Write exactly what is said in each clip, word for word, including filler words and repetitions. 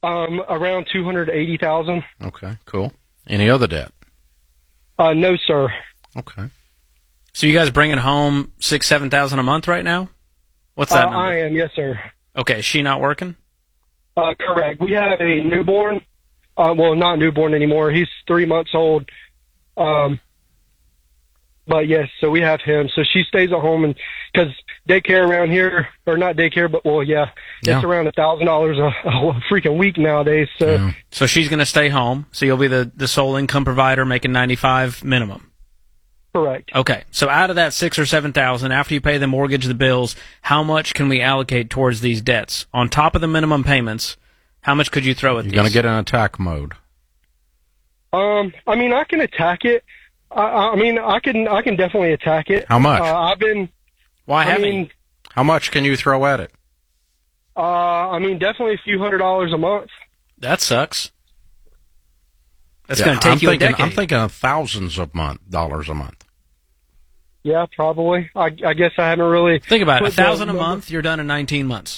Um, around two hundred eighty thousand. Okay, cool. Any other debt? Uh, no, sir. Okay. So you guys bringing home six, seven thousand a month right now? What's that Uh, number? I am, yes, sir. Okay, is she not working? Uh, correct. We have a newborn. Uh, well, not newborn anymore. He's three months old. Um, but yes, so we have him. So she stays at home, and because daycare around here, or not daycare, but well, yeah, Yeah. it's around a thousand dollars a freaking week nowadays. So Yeah. So she's going to stay home. So you'll be the, the sole income provider making ninety-five minimum. correct. Okay. So out of that six or seven thousand, after you pay the mortgage, the bills, how much can we allocate towards these debts on top of the minimum payments? How much could you throw at You're these? going to get in attack mode. Um, I mean, I can attack it. I, I mean, I can, I can definitely attack it. How much? Uh, I've been. Why I haven't mean, you? How much can you throw at it? uh, I mean, definitely a few hundred dollars a month. That sucks. That's Yeah, going to take I'm you thinking, a decade. I'm thinking of thousands of month dollars a month. Yeah, probably. I, I guess I haven't really. Think about it. A put the thousand a number- month, you're done in nineteen months.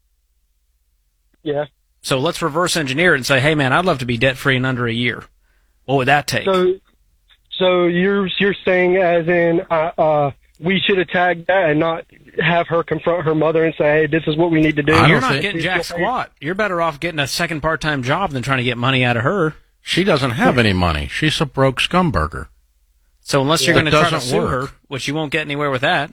Yeah. So let's reverse engineer it and say, hey, man, I'd love to be debt-free in under a year. What would that take? So, so you're you're saying as in uh, uh, we should attack that and not have her confront her mother and say, hey, this is what we need to do. I You're don't not think- getting jack squat. You're better off getting a second part-time job than trying to get money out of her. She doesn't have any money. She's a broke scumburger. So unless you're Yeah, going it to try to doesn't sue work. her, which you won't get anywhere with that,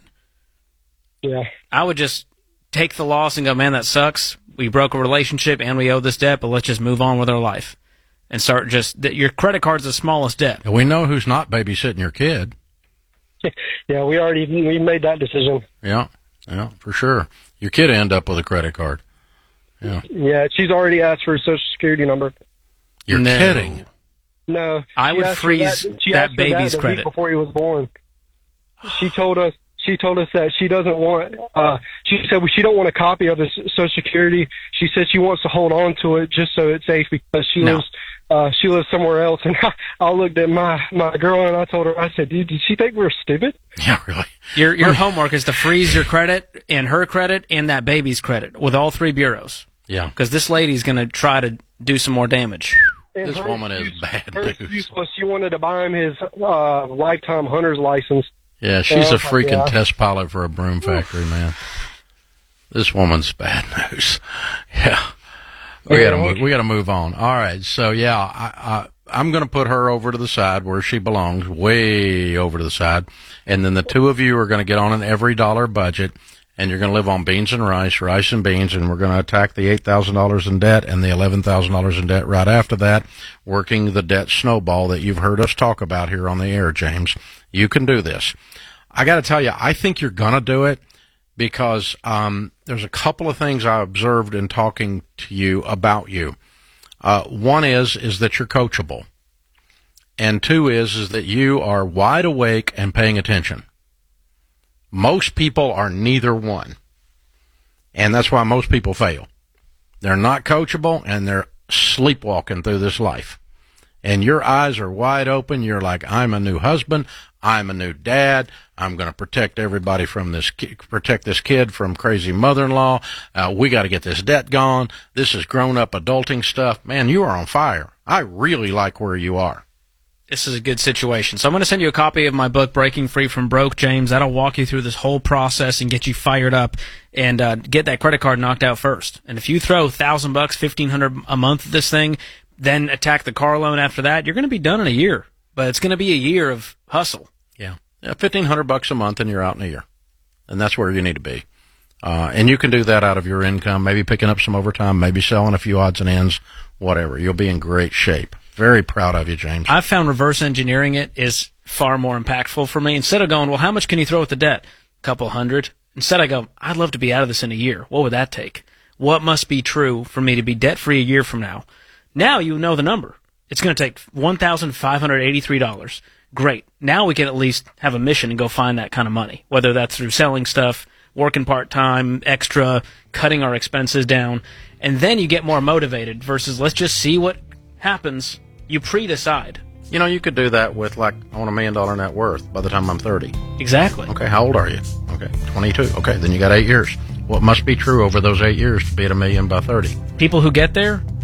Yeah. I would just take the loss and go, man, that sucks. We broke a relationship and we owe this debt, but let's just move on with our life and start just – your credit card's the smallest debt. And we know who's not babysitting your kid. Yeah, we already we made that decision. Yeah, yeah, for sure. Your kid end up with a credit card. Yeah. Yeah, she's already asked for a social security number. You're No. kidding. No. I she would asked for freeze she that asked for baby's the week credit. before he was born. She told us she told us that she doesn't want uh she said she don't want a copy of his social security. She said she wants to hold on to it just so it's safe because she No. lives uh she lives somewhere else. And I, I looked at my my girl and I told her, I said, dude, did she think we were stupid? Yeah, really. Your your homework is to freeze your credit and her credit and that baby's credit with all three bureaus Yeah. because this lady's going to try to do some more damage. And This her woman is excuse- bad her news. excuse was she wanted to buy him his uh lifetime hunter's license. Yeah, she's Oh, a freaking yeah. test pilot for a broom factory, man. This woman's bad news. Yeah, we Yeah, gotta move. okay. We gotta move on. All right, so yeah, I, I I'm gonna put her over to the side where she belongs, way over to the side, and then the two of you are gonna get on an every dollar budget, and you're gonna live on beans and rice, rice and beans, and we're gonna attack the eight thousand dollars in debt and the eleven thousand dollars in debt right after that, working the debt snowball that you've heard us talk about here on the air, James. You can do this. I got to tell you, I think you're going to do it because um, there's a couple of things I observed in talking to you about you. Uh, one is is that you're coachable, and two is is that you are wide awake and paying attention. Most people are neither one, and that's why most people fail. They're not coachable, and they're sleepwalking through this life. And your eyes are wide open. You're like, I'm a new husband. I'm a new dad. I'm going to protect everybody from this, ki- protect this kid from crazy mother-in-law. Uh, we got to get this debt gone. This is grown-up adulting stuff. Man, you are on fire. I really like where you are. This is a good situation. So I'm going to send you a copy of my book, Breaking Free from Broke, James. That'll walk you through this whole process and get you fired up and uh, get that credit card knocked out first. And if you throw a thousand bucks, fifteen hundred a month at this thing, then attack the car loan after that, you're going to be done in a year. But it's going to be a year of hustle. Yeah, yeah, fifteen hundred bucks a month, and you're out in a year, and that's where you need to be. Uh, and you can do that out of your income, maybe picking up some overtime, maybe selling a few odds and ends, whatever. You'll be in great shape. Very proud of you, James. I've found reverse engineering it is far more impactful for me. Instead of going, well, how much can you throw at the debt? A couple hundred. Instead, I go, I'd love to be out of this in a year. What would that take? What must be true for me to be debt-free a year from now? Now you know the number. It's going to take one thousand five hundred eighty-three dollars. Great. Now we can at least have a mission and go find that kind of money, whether that's through selling stuff, working part-time, extra, cutting our expenses down, and then you get more motivated versus let's just see what happens. You pre-decide. You know, you could do that with, like, I want a million dollar net worth by the time I'm thirty. Exactly. Okay, how old are you? Okay, twenty-two. Okay, then you got eight years. What must be true over those eight years to be at a million by thirty? People who get there